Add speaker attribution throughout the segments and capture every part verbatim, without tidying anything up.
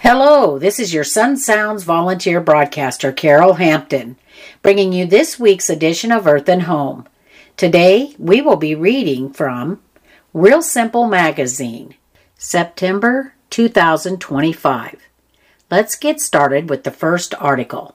Speaker 1: Hello, this is your Sun Sounds volunteer broadcaster, Carol Hampton, bringing you this week's edition of Earth and Home. Today, we will be reading from Real Simple Magazine, September two thousand twenty-five. Let's get started with the first article.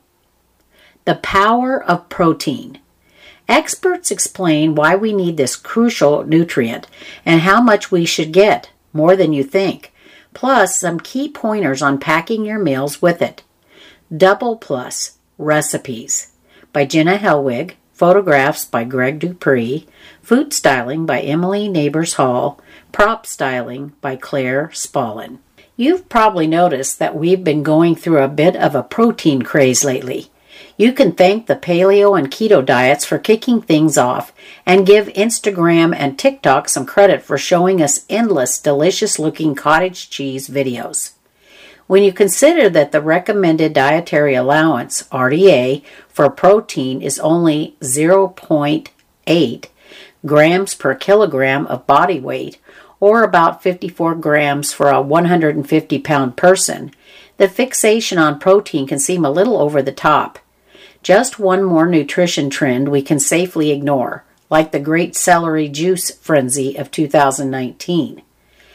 Speaker 1: The Power of Protein. Experts explain why we need this crucial nutrient and how much we should get, more than you think. Plus some key pointers on packing your meals with it. Double Plus Recipes by Jenna Helwig, photographs by Greg Dupree, food styling by Emily Neighbors Hall, prop styling by Claire Spallin. You've probably noticed that we've been going through a bit of a protein craze lately. You can thank the paleo and keto diets for kicking things off and give Instagram and TikTok some credit for showing us endless, delicious-looking cottage cheese videos. When you consider that the recommended dietary allowance, R D A, for protein is only zero point eight grams per kilogram of body weight, or about fifty-four grams for a one hundred fifty pound person, the fixation on protein can seem a little over the top. Just one more nutrition trend we can safely ignore, like the great celery juice frenzy of two thousand nineteen.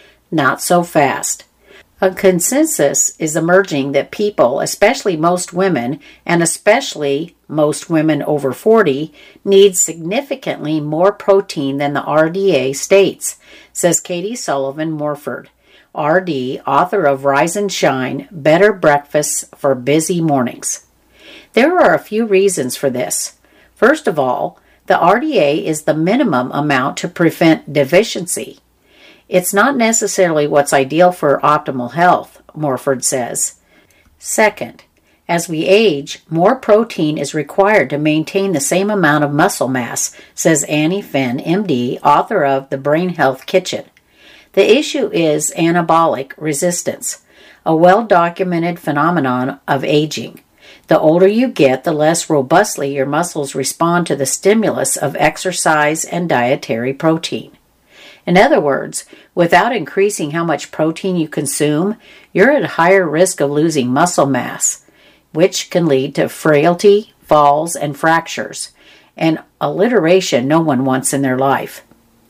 Speaker 1: Not so fast. A consensus is emerging that people, especially most women, and especially most women over forty, need significantly more protein than the R D A states, says Katie Sullivan Morford, R D, author of Rise and Shine, Better Breakfasts for Busy Mornings. There are a few reasons for this. First of all, the R D A is the minimum amount to prevent deficiency. It's not necessarily what's ideal for optimal health, Morford says. Second, as we age, more protein is required to maintain the same amount of muscle mass, says Annie Finn, M D, author of The Brain Health Kitchen. The issue is anabolic resistance, a well-documented phenomenon of aging. The older you get, the less robustly your muscles respond to the stimulus of exercise and dietary protein. In other words, without increasing how much protein you consume, you're at higher risk of losing muscle mass, which can lead to frailty, falls, and fractures, and alliteration no one wants in their life.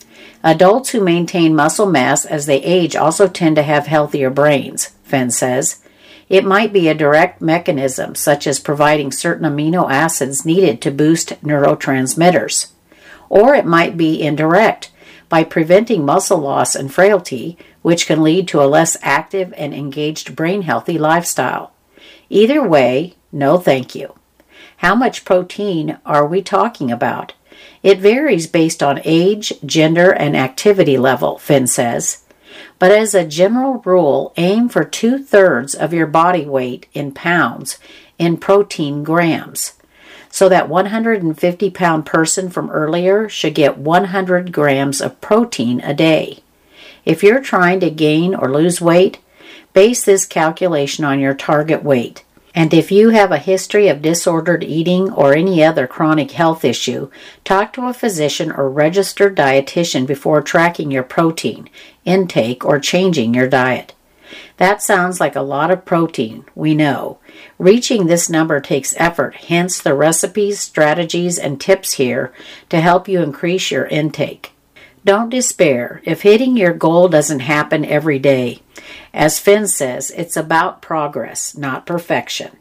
Speaker 1: Adults who maintain muscle mass as they age also tend to have healthier brains, Fenn says. It might be a direct mechanism, such as providing certain amino acids needed to boost neurotransmitters. Or it might be indirect, by preventing muscle loss and frailty, which can lead to a less active and engaged brain-healthy lifestyle. Either way, no thank you. How much protein are we talking about? It varies based on age, gender, and activity level, Finn says. But as a general rule, aim for two-thirds of your body weight in pounds in protein grams. So that one hundred fifty pound person from earlier should get one hundred grams of protein a day. If you're trying to gain or lose weight, base this calculation on your target weight. And if you have a history of disordered eating or any other chronic health issue, talk to a physician or registered dietitian before tracking your protein intake or changing your diet. That sounds like a lot of protein, we know. Reaching this number takes effort, hence the recipes, strategies, and tips here to help you increase your intake. Don't despair if hitting your goal doesn't happen every day. As Finn says, it's about progress, not perfection.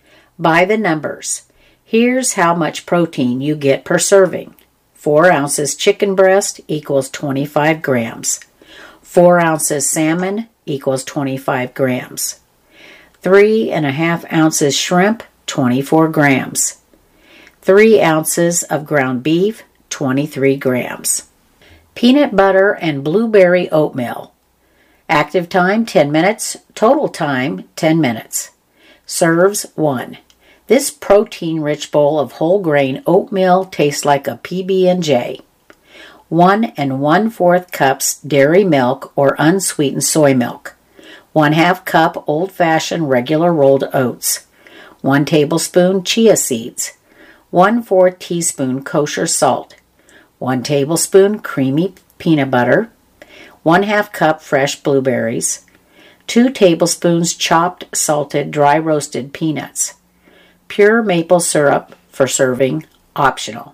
Speaker 1: By the numbers. Here's how much protein you get per serving. Four ounces chicken breast equals twenty-five grams. Four ounces salmon equals twenty-five grams. Three and a half ounces shrimp, twenty-four grams. Three ounces of ground beef, twenty-three grams. Peanut butter and blueberry oatmeal. Active time, ten minutes. Total time, ten minutes. Serves one. This protein-rich bowl of whole grain oatmeal tastes like a P B and J. One and one-fourth cups dairy milk or unsweetened soy milk. One half cup old-fashioned regular rolled oats. One tablespoon chia seeds. One-fourth teaspoon kosher salt. One tablespoon creamy peanut butter. One half cup fresh blueberries. two tablespoons chopped, salted, dry roasted peanuts. Pure maple syrup for serving, optional.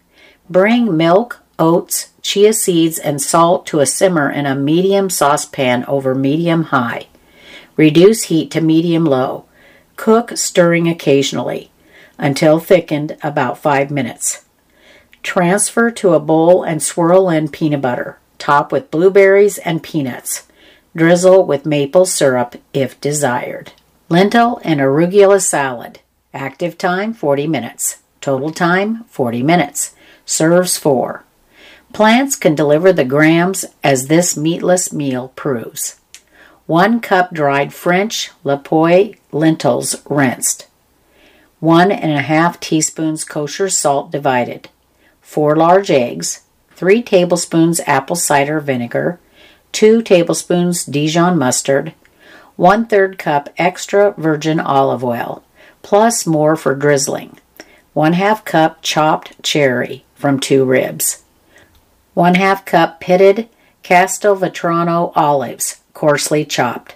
Speaker 1: Bring milk, oats, chia seeds, and salt to a simmer in a medium saucepan over medium-high. Reduce heat to medium-low. Cook, stirring occasionally, until thickened about five minutes. Transfer to a bowl and swirl in peanut butter. Top with blueberries and peanuts. Drizzle with maple syrup if desired. Lentil and arugula salad. Active time forty minutes. Total time forty minutes. Serves four. Plants can deliver the grams as this meatless meal proves. One cup dried French Lepoy lentils rinsed. One and a half teaspoons kosher salt divided. Four large eggs. Three tablespoons apple cider vinegar. Two tablespoons Dijon mustard. One third cup extra virgin olive oil, plus more for drizzling. One half cup chopped cherry from two ribs. One half cup pitted Castelvetrano olives, coarsely chopped.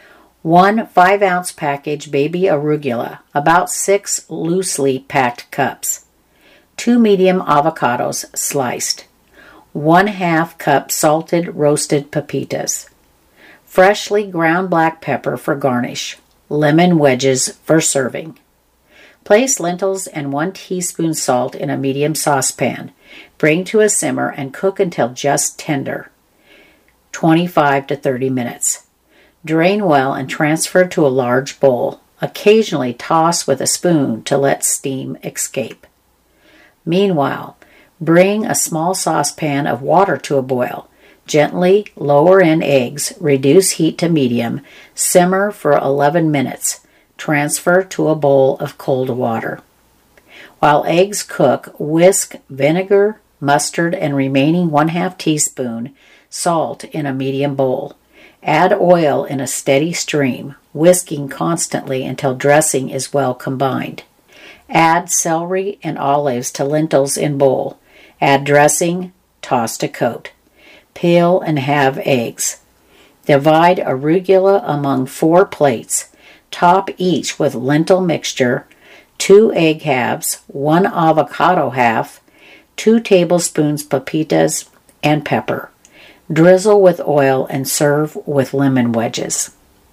Speaker 1: One five ounce package baby arugula, about six loosely packed cups. Two medium avocados sliced. One half cup salted roasted pepitas. Freshly ground black pepper for garnish. Lemon wedges for serving. Place lentils and one teaspoon salt in a medium saucepan. Bring to a simmer and cook until just tender, twenty-five to thirty minutes. Drain well and transfer to a large bowl. Occasionally toss with a spoon to let steam escape. Meanwhile, bring a small saucepan of water to a boil. Gently lower in eggs, reduce heat to medium, simmer for eleven minutes. Transfer to a bowl of cold water. While eggs cook, whisk vinegar, mustard, and remaining one half teaspoon salt in a medium bowl. Add oil in a steady stream, whisking constantly until dressing is well combined. Add celery and olives to lentils in bowl. Add dressing, toss to coat. Peel and halve eggs. Divide arugula among four plates. Top each with lentil mixture, two egg halves, one avocado half, two tablespoons pepitas, and pepper. Drizzle with oil and serve with lemon wedges.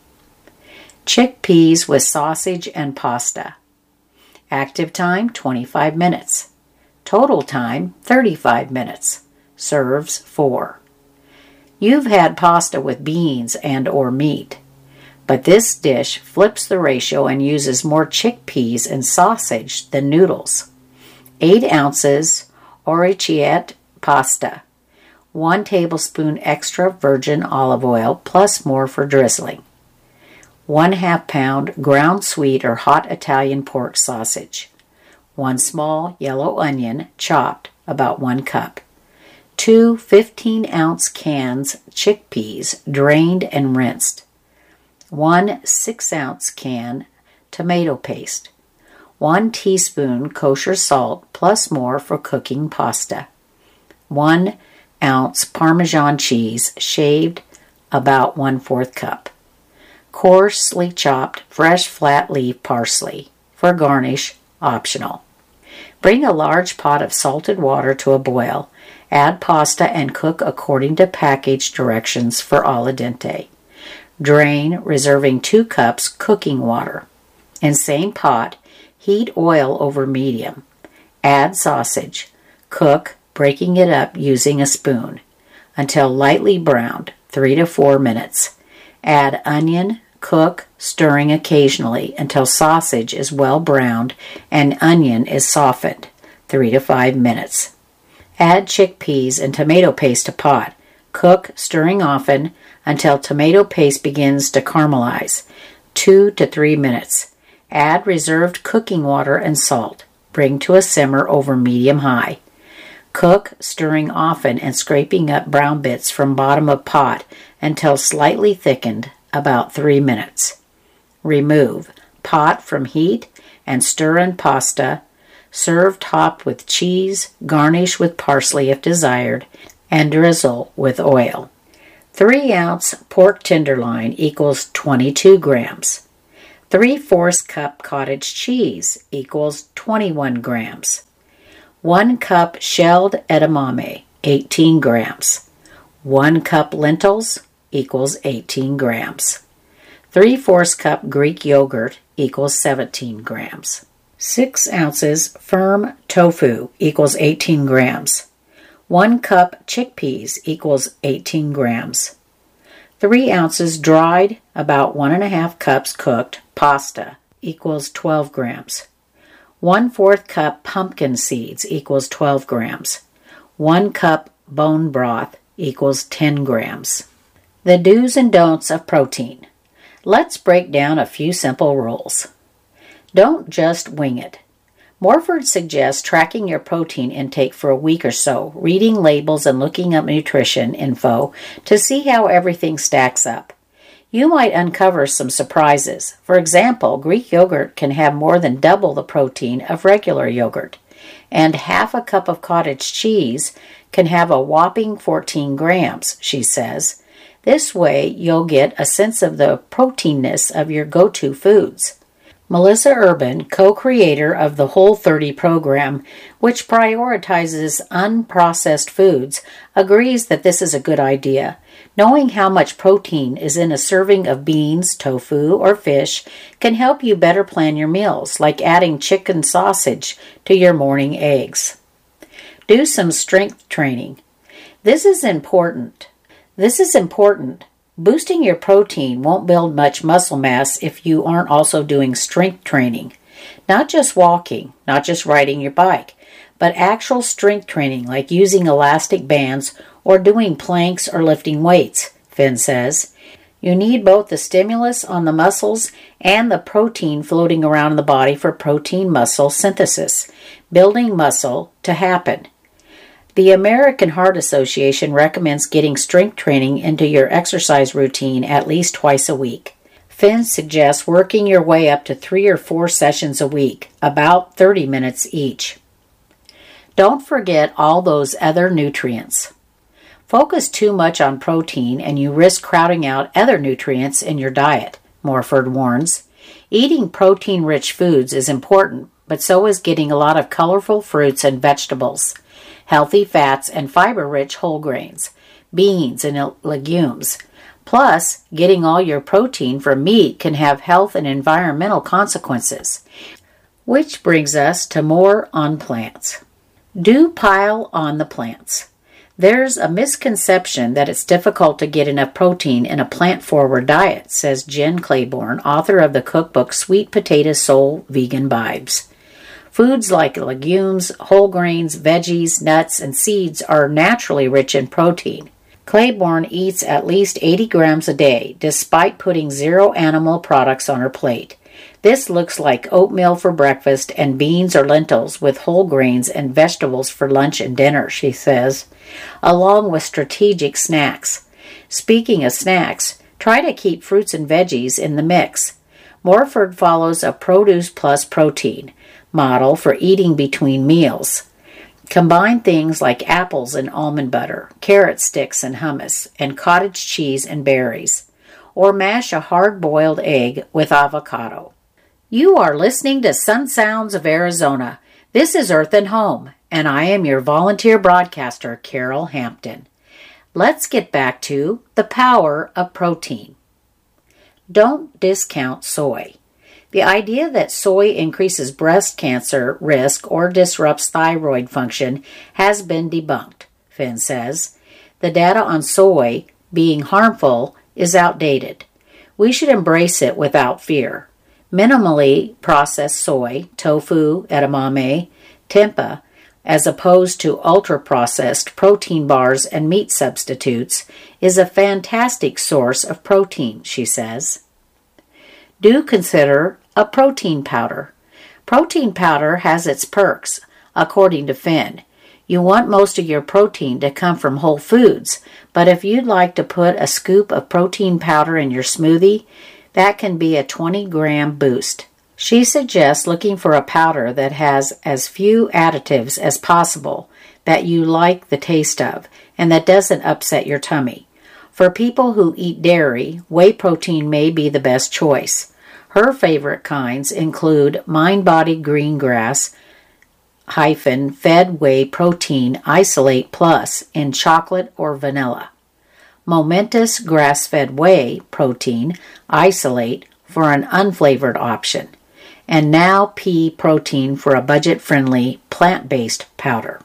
Speaker 1: Chickpeas with sausage and pasta. Active time twenty-five minutes. Total time thirty-five minutes. Serves four. You've had pasta with beans and or meat, but this dish flips the ratio and uses more chickpeas and sausage than noodles. Eight ounces orecchiette pasta. One tablespoon extra virgin olive oil plus more for drizzling. One half pound ground sweet or hot Italian pork sausage. One small yellow onion chopped, about one cup. Two fifteen ounce cans chickpeas drained and rinsed. One six ounce can tomato paste. One teaspoon kosher salt plus more for cooking pasta. One ounce Parmesan cheese shaved, about one-fourth cup. Coarsely chopped fresh flat leaf parsley. For garnish, optional. Bring a large pot of salted water to a boil. Add pasta and cook according to package directions for al dente. Drain, reserving two cups cooking water. In same pot, heat oil over medium. Add sausage. Cook, breaking it up using a spoon, until lightly browned, three to four minutes. Add onion. Cook, stirring occasionally until sausage is well browned and onion is softened, three to five minutes. Add chickpeas and tomato paste to pot. Cook, stirring often until tomato paste begins to caramelize, two to three minutes. Add reserved cooking water and salt. Bring to a simmer over medium-high. Cook, stirring often and scraping up brown bits from bottom of pot until slightly thickened, about three minutes. Remove. Pot from heat and stir in pasta. Serve topped with cheese, garnish with parsley if desired, and drizzle with oil. three ounce pork tenderloin equals twenty-two grams. three-fourths cup cottage cheese equals twenty-one grams. one cup shelled edamame, eighteen grams. one cup lentils equals eighteen grams. three-fourths cup Greek yogurt equals seventeen grams. six ounces firm tofu equals eighteen grams. one cup chickpeas equals eighteen grams. three ounces dried, about one and a half cups cooked, pasta equals twelve grams. one-fourth cup pumpkin seeds equals twelve grams. one cup bone broth equals ten grams. The do's and don'ts of protein. Let's break down a few simple rules. Don't just wing it. Morford suggests tracking your protein intake for a week or so, reading labels and looking up nutrition info to see how everything stacks up. You might uncover some surprises. For example, Greek yogurt can have more than double the protein of regular yogurt, and half a cup of cottage cheese can have a whopping fourteen grams, she says. This way, you'll get a sense of the proteinness of your go-to foods. Melissa Urban, co-creator of the Whole thirty program, which prioritizes unprocessed foods, agrees that this is a good idea. Knowing how much protein is in a serving of beans, tofu, or fish can help you better plan your meals, like adding chicken sausage to your morning eggs. Do some strength training. This is important. This is important. Boosting your protein won't build much muscle mass if you aren't also doing strength training. Not just walking, not just riding your bike, but actual strength training like using elastic bands or doing planks or lifting weights, Finn says. You need both the stimulus on the muscles and the protein floating around in the body for protein muscle synthesis, building muscle to happen. The American Heart Association recommends getting strength training into your exercise routine at least twice a week. Finn suggests working your way up to three or four sessions a week, about thirty minutes each. Don't forget all those other nutrients. Focus too much on protein and you risk crowding out other nutrients in your diet, Morford warns. Eating protein-rich foods is important, but so is getting a lot of colorful fruits and vegetables, healthy fats and fiber-rich whole grains, beans and legumes. Plus, getting all your protein from meat can have health and environmental consequences. Which brings us to more on plants. Do pile on the plants. There's a misconception that it's difficult to get enough protein in a plant-forward diet, says Jen Claiborne, author of the cookbook Sweet Potato Soul Vegan Vibes. Foods like legumes, whole grains, veggies, nuts, and seeds are naturally rich in protein. Claiborne eats at least eighty grams a day, despite putting zero animal products on her plate. This looks like oatmeal for breakfast and beans or lentils with whole grains and vegetables for lunch and dinner, she says, along with strategic snacks. Speaking of snacks, try to keep fruits and veggies in the mix. Morford follows a produce plus protein model for eating between meals. Combine things like apples and almond butter, carrot sticks and hummus, and cottage cheese and berries, or mash a hard-boiled egg with avocado. You are listening to Sun Sounds of Arizona. This is Earth and Home, and I am your volunteer broadcaster, Carol Hampton. Let's get back to the power of protein. Don't discount soy. The idea that soy increases breast cancer risk or disrupts thyroid function has been debunked, Finn says. The data on soy being harmful is outdated. We should embrace it without fear. Minimally processed soy, tofu, edamame, tempeh, as opposed to ultra-processed protein bars and meat substitutes, is a fantastic source of protein, she says. Do consider a protein powder. Protein powder has its perks, according to Finn. You want most of your protein to come from whole foods, but if you'd like to put a scoop of protein powder in your smoothie, that can be a twenty gram boost. She suggests looking for a powder that has as few additives as possible that you like the taste of and that doesn't upset your tummy. For people who eat dairy, whey protein may be the best choice. Her favorite kinds include MindBody Green Grass hyphen Fed Whey Protein Isolate Plus in chocolate or vanilla, Momentous Grass-Fed Whey Protein Isolate for an unflavored option, and Now Pea Protein for a budget-friendly plant-based powder.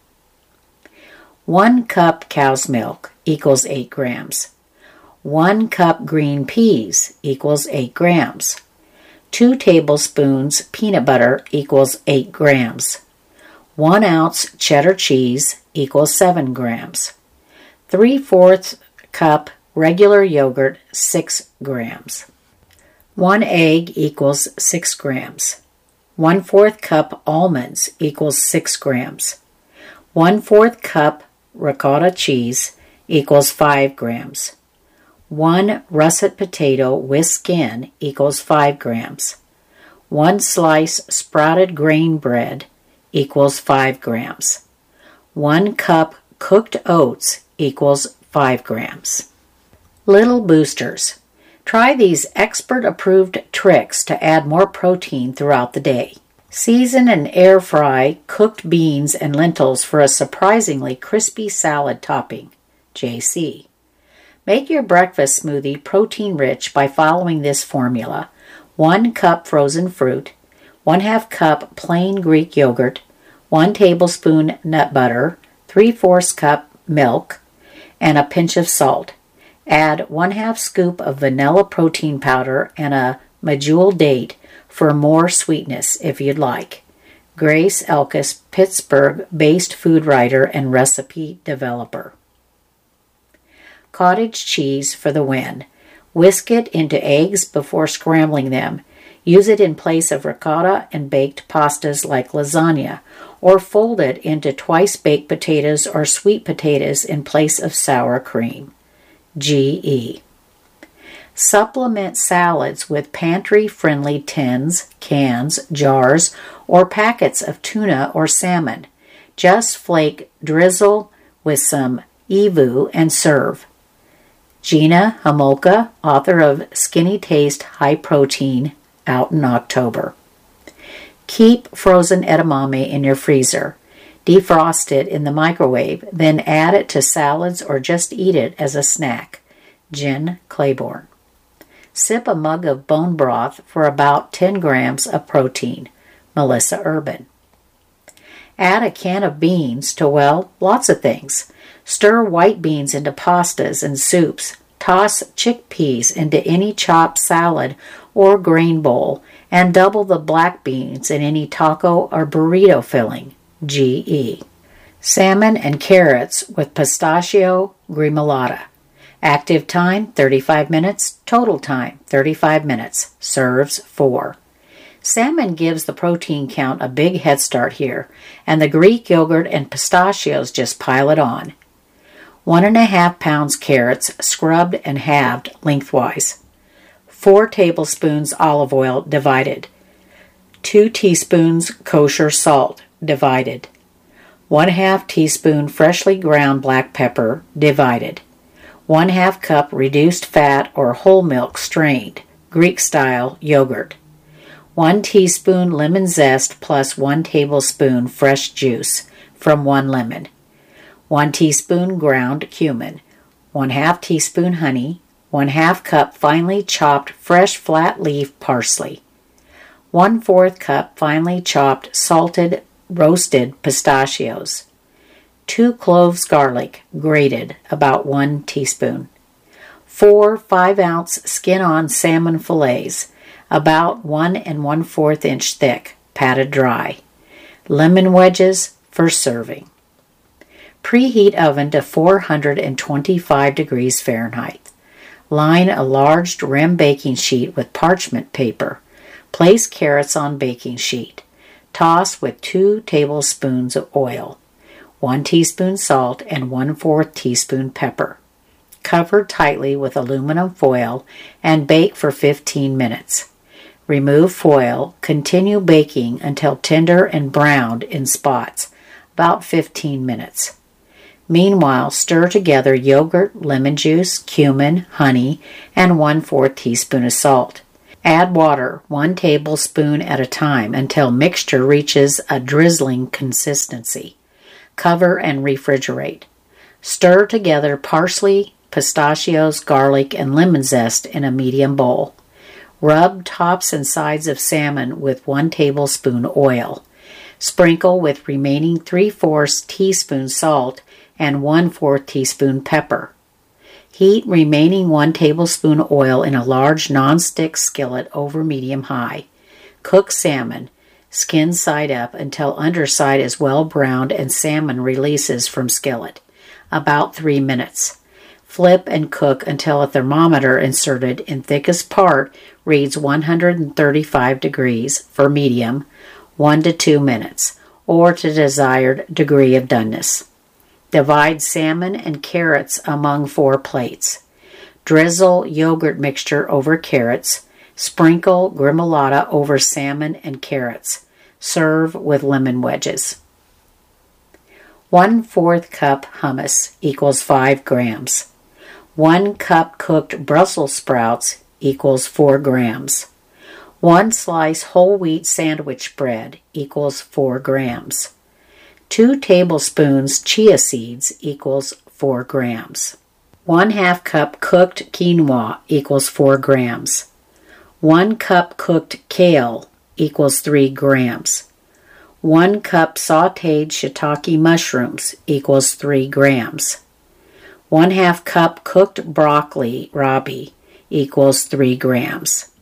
Speaker 1: One cup cow's milk equals eight grams. One cup green peas equals eight grams. Two tablespoons peanut butter equals eight grams. One ounce cheddar cheese equals seven grams. Three-fourths cup regular yogurt, six grams. One egg equals six grams. One-fourth cup almonds equals six grams. One-fourth cup ricotta cheese equals five grams. One russet potato with skin equals five grams. One slice sprouted grain bread equals five grams. One cup cooked oats equals five grams. Little boosters. Try these expert-approved tricks to add more protein throughout the day. Season and air fry cooked beans and lentils for a surprisingly crispy salad topping. J C. Make your breakfast smoothie protein-rich by following this formula. One cup frozen fruit, one half cup plain Greek yogurt, one tablespoon nut butter, three-fourths cup milk, and a pinch of salt. Add one half scoop of vanilla protein powder and a medjool date for more sweetness if you'd like. Grace Elkis, Pittsburgh-based food writer and recipe developer. Cottage cheese for the win. Whisk it into eggs before scrambling them. Use it in place of ricotta and baked pastas like lasagna, or fold it into twice-baked potatoes or sweet potatoes in place of sour cream. G E. Supplement salads with pantry-friendly tins, cans, jars, or packets of tuna or salmon. Just flake drizzle with some evu and serve. Gina Homolka, author of Skinny Taste High Protein, out in October. Keep frozen edamame in your freezer. Defrost it in the microwave, then add it to salads or just eat it as a snack. Jen Claiborne. Sip a mug of bone broth for about ten grams of protein. Melissa Urban. Add a can of beans to, well, lots of things. Stir white beans into pastas and soups. Toss chickpeas into any chopped salad or grain bowl, and double the black beans in any taco or burrito filling. G E. Salmon and carrots with pistachio gremolata. Active time, thirty-five minutes. Total time, thirty-five minutes. Serves four. Salmon gives the protein count a big head start here, and the Greek yogurt and pistachios just pile it on. One and a half pounds carrots, scrubbed and halved lengthwise. Four tablespoons olive oil, divided. Two teaspoons kosher salt, divided. One half teaspoon freshly ground black pepper, divided. One half cup reduced fat or whole milk strained, Greek-style yogurt. One teaspoon lemon zest plus one tablespoon fresh juice from one lemon. One teaspoon ground cumin. One half teaspoon honey. One half cup finely chopped fresh flat leaf parsley. One fourth cup finely chopped salted roasted pistachios. Two cloves garlic, grated, about one teaspoon. Four five-ounce skin-on salmon fillets, about one and one-fourth inch thick, patted dry. Lemon wedges for serving. Preheat oven to four hundred twenty-five degrees Fahrenheit. Line a large rim baking sheet with parchment paper. Place carrots on baking sheet. Toss with two tablespoons of oil, one teaspoon salt, and one-fourth teaspoon pepper. Cover tightly with aluminum foil and bake for fifteen minutes. Remove foil. Continue baking until tender and browned in spots, about fifteen minutes. Meanwhile, stir together yogurt, lemon juice, cumin, honey, and one-fourth teaspoon of salt. Add water, one tablespoon at a time, until mixture reaches a drizzling consistency. Cover and refrigerate. Stir together parsley, pistachios, garlic, and lemon zest in a medium bowl. Rub tops and sides of salmon with one tablespoon oil. Sprinkle with remaining three-fourths teaspoon salt and one-fourth teaspoon pepper. Heat remaining one tablespoon oil in a large non-stick skillet over medium-high. Cook salmon, skin side up, until underside is well browned and salmon releases from skillet. About three minutes. Flip and cook until a thermometer inserted in thickest part reads one hundred thirty-five degrees for medium, one to two minutes, or to desired degree of doneness. Divide salmon and carrots among four plates. Drizzle yogurt mixture over carrots. Sprinkle gremolata over salmon and carrots. Serve with lemon wedges. One-fourth cup hummus equals five grams. One cup cooked Brussels sprouts equals four grams. One slice whole wheat sandwich bread equals four grams. Two tablespoons chia seeds equals four grams. One half cup cooked quinoa equals four grams. One cup cooked kale equals three grams. One cup sautéed shiitake mushrooms equals three grams. One half cup cooked broccoli rabi equals three grams.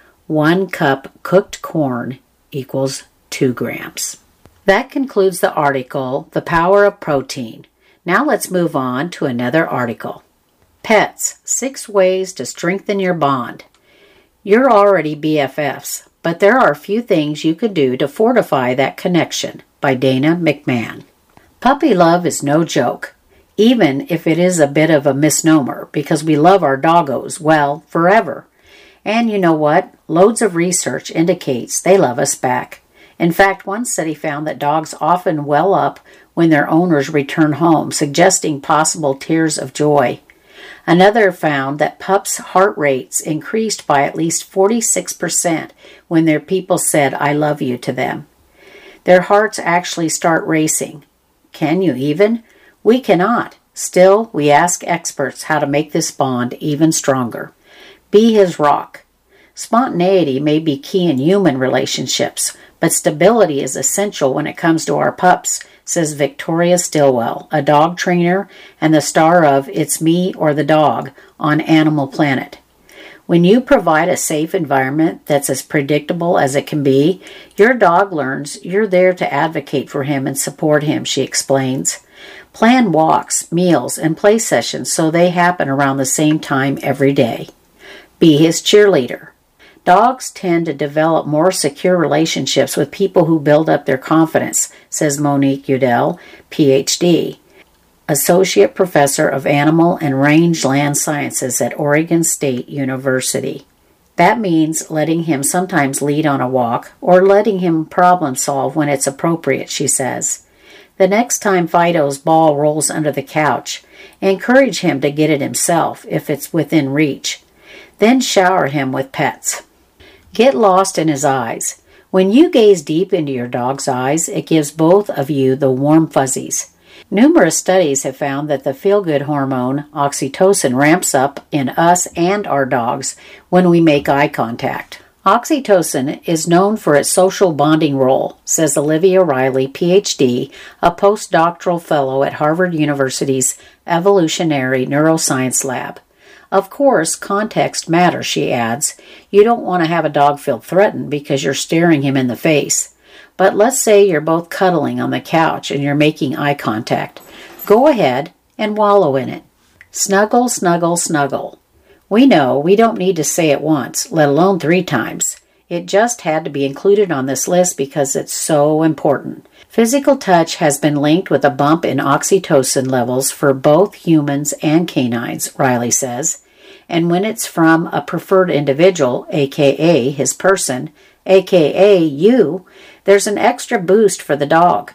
Speaker 1: One cup cooked corn equals two grams. That concludes the article, The Power of Protein. Now let's move on to another article. Pets, Six Ways to Strengthen Your Bond. You're already B F Fs, but there are a few things you could do to fortify that connection, by Dana McMahon. Puppy love is no joke, even if it is a bit of a misnomer, because we love our doggos, well, forever. And you know what? Loads of research indicates they love us back. In fact, one study found that dogs often well up when their owners return home, suggesting possible tears of joy. Another found that pups' heart rates increased by at least forty-six percent when their people said, "I love you" to them. Their hearts actually start racing. Can you even? We cannot. Still, we ask experts how to make this bond even stronger. Be his rock. Spontaneity may be key in human relationships, but stability is essential when it comes to our pups, says Victoria Stilwell, a dog trainer and the star of It's Me or the Dog on Animal Planet. When you provide a safe environment that's as predictable as it can be, your dog learns you're there to advocate for him and support him, she explains. Plan walks, meals, and play sessions so they happen around the same time every day. Be his cheerleader. Dogs tend to develop more secure relationships with people who build up their confidence, says Monique Udell, P H D, Associate Professor of Animal and Rangeland Sciences at Oregon State University. That means letting him sometimes lead on a walk or letting him problem solve when it's appropriate, she says. The next time Fido's ball rolls under the couch, encourage him to get it himself if it's within reach. Then shower him with pets. Get lost in his eyes. When you gaze deep into your dog's eyes, it gives both of you the warm fuzzies. Numerous studies have found that the feel-good hormone, oxytocin, ramps up in us and our dogs when we make eye contact. Oxytocin is known for its social bonding role, says Olivia Riley, P H D, a postdoctoral fellow at Harvard University's Evolutionary Neuroscience Lab. Of course, context matters, she adds. You don't want to have a dog feel threatened because you're staring him in the face. But let's say you're both cuddling on the couch and you're making eye contact. Go ahead and wallow in it. Snuggle, snuggle, snuggle. We know we don't need to say it once, let alone three times. It just had to be included on this list because it's so important. Physical touch has been linked with a bump in oxytocin levels for both humans and canines, Riley says. And when it's from a preferred individual, aka his person, aka you, there's an extra boost for the dog.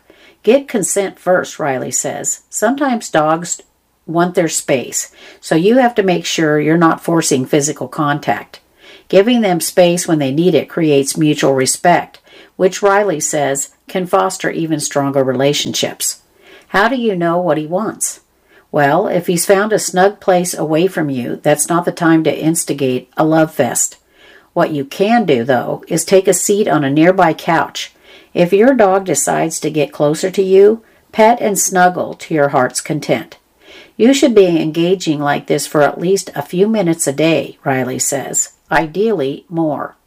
Speaker 1: Get consent first, Riley says. Sometimes dogs want their space, so you have to make sure you're not forcing physical contact. Giving them space when they need it creates mutual respect, which Riley says can foster even stronger relationships. How do you know what he wants? Well, if he's found a snug place away from you, that's not the time to instigate a love fest. What you can do, though, is take a seat on a nearby couch. If your dog decides to get closer to you, pet and snuggle to your heart's content. You should be engaging like this for at least a few minutes a day, Riley says. Ideally, more.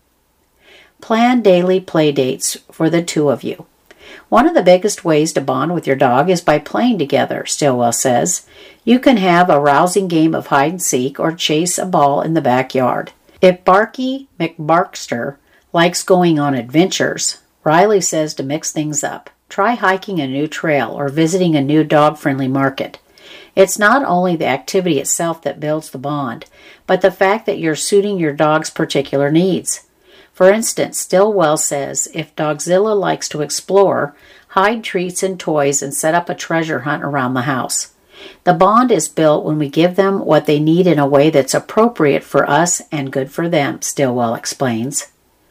Speaker 1: Plan daily play dates for the two of you. One of the biggest ways to bond with your dog is by playing together, Stillwell says. You can have a rousing game of hide-and-seek or chase a ball in the backyard. If Barky McBarkster likes going on adventures, Riley says to mix things up. Try hiking a new trail or visiting a new dog-friendly market. It's not only the activity itself that builds the bond, but the fact that you're suiting your dog's particular needs. For instance, Stillwell says if Dogzilla likes to explore, hide treats and toys and set up a treasure hunt around the house. The bond is built when we give them what they need in a way that's appropriate for us and good for them, Stillwell explains.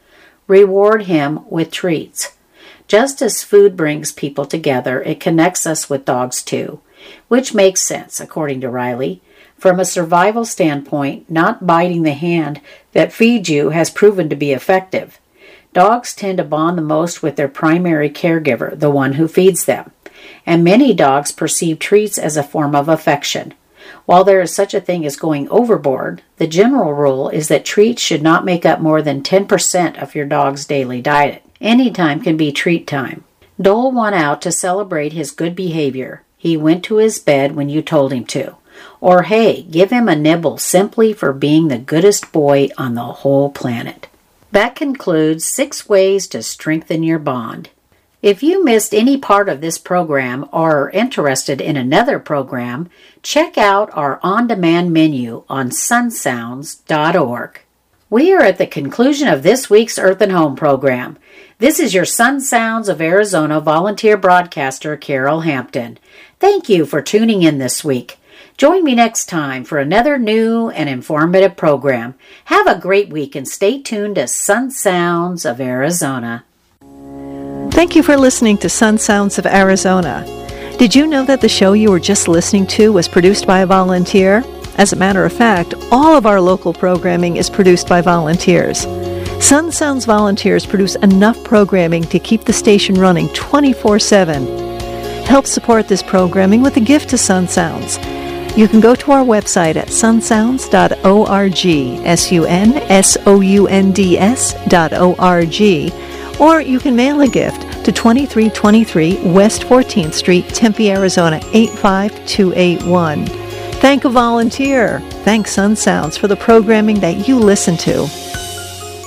Speaker 1: Reward him with treats. Just as food brings people together, it connects us with dogs too, which makes sense, according to Riley. From a survival standpoint, not biting the hand that feeds you has proven to be effective. Dogs tend to bond the most with their primary caregiver, the one who feeds them, and many dogs perceive treats as a form of affection. While there is such a thing as going overboard, the general rule is that treats should not make up more than ten percent of your dog's daily diet. Any time can be treat time. Dole won out to celebrate his good behavior. He went to his bed when you told him to. Or, hey, give him a nibble simply for being the goodest boy on the whole planet. That concludes Six Ways to Strengthen Your Bond. If you missed any part of this program or are interested in another program, check out our on-demand menu on sun sounds dot org. We are at the conclusion of this week's Earth and Home program. This is your Sun Sounds of Arizona volunteer broadcaster, Carol Hampton. Thank you for tuning in this week. Join me next time for another new and informative program. Have a great week and stay tuned to Sun Sounds of Arizona.
Speaker 2: Thank you for listening to Sun Sounds of Arizona. Did you know that the show you were just listening to was produced by a volunteer? As a matter of fact, all of our local programming is produced by volunteers. Sun Sounds volunteers produce enough programming to keep the station running twenty-four seven. Help support this programming with a gift to Sun Sounds. You can go to our website at sun sounds dot org, S U N S O U N D S dot O R G, or you can mail a gift to twenty-three twenty-three West fourteenth Street, Tempe, Arizona, eight five two eight one. Thank a volunteer. Thank Sun Sounds for the programming that you listen to.